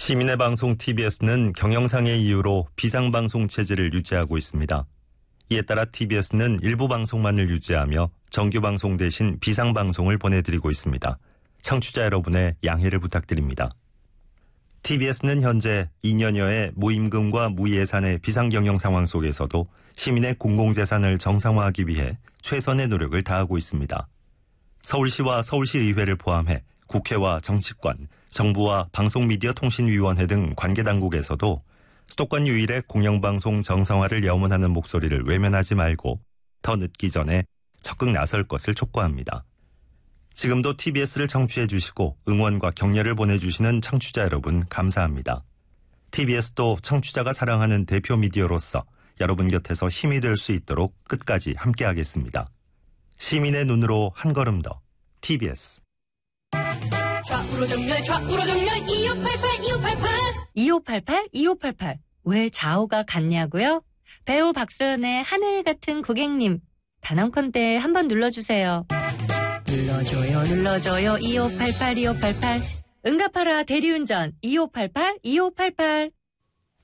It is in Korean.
시민의 방송 TBS는 경영상의 이유로 비상방송 체제를 유지하고 있습니다. 이에 따라 TBS는 일부 방송만을 유지하며 정규방송 대신 비상방송을 보내드리고 있습니다. 청취자 여러분의 양해를 부탁드립니다. TBS는 현재 2년여의 무임금과 무예산의 비상경영 상황 속에서도 시민의 공공재산을 정상화하기 위해 최선의 노력을 다하고 있습니다. 서울시와 서울시의회를 포함해 국회와 정치권, 정부와 방송미디어통신위원회 등 관계당국에서도 수도권 유일의 공영방송 정상화를 염원하는 목소리를 외면하지 말고 더 늦기 전에 적극 나설 것을 촉구합니다. 지금도 TBS를 청취해 주시고 응원과 격려를 보내주시는 청취자 여러분 감사합니다. TBS도 청취자가 사랑하는 대표 미디어로서 여러분 곁에서 힘이 될 수 있도록 끝까지 함께하겠습니다. 시민의 눈으로 한 걸음 더 TBS. 좌우로 정렬 2588 2588. 왜 좌우가 같냐고요? 배우 박소연의 하늘 같은 고객님, 단언컨대 한번 눌러주세요. 눌러줘요 2588 응답하라 대리운전 2588